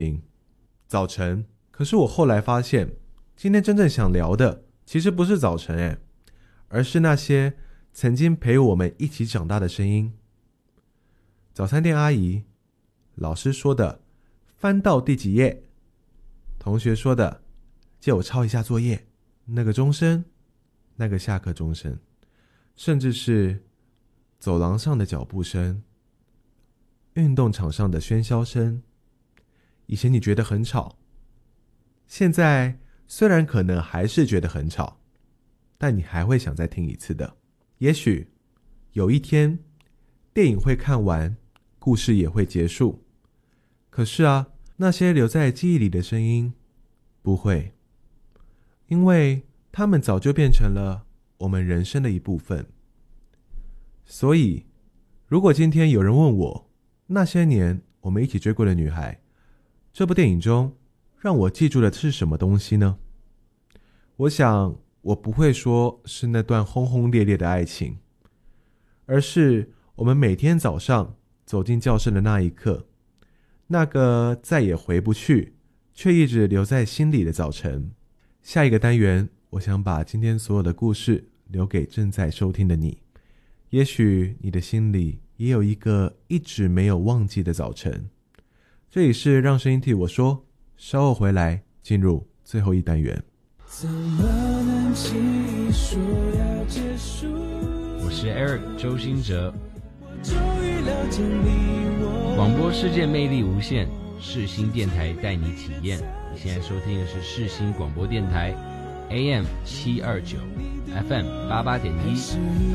早晨。可是我后来发现，今天真正想聊的其实不是早晨而是那些曾经陪我们一起长大的声音。早餐店阿姨，老师说的翻到第几页，同学说的借我抄一下作业，那个钟声，那个下课钟声，甚至是走廊上的脚步声，运动场上的喧嚣声。以前你觉得很吵，现在虽然可能还是觉得很吵，但你还会想再听一次的。也许有一天电影会看完，故事也会结束，可是那些留在记忆里的声音不会，因为它们早就变成了我们人生的一部分。所以如果今天有人问我，那些年我们一起追过的女孩，这部电影中让我记住的是什么东西呢？我想我不会说是那段轰轰烈烈的爱情，而是我们每天早上走进教室的那一刻，那个再也回不去却一直留在心里的早晨。下一个单元，我想把今天所有的故事留给正在收听的你。也许你的心里也有一个一直没有忘记的早晨。这里是让声音替我说，稍后回来进入最后一单元。 怎么能轻易说要结束？ 我是 Eric 周兴哲。 终于了解你我。 广播世界魅力无限，世新电台带你体验。你现在收听的是世新广播电台 AM 729 FM 88.1。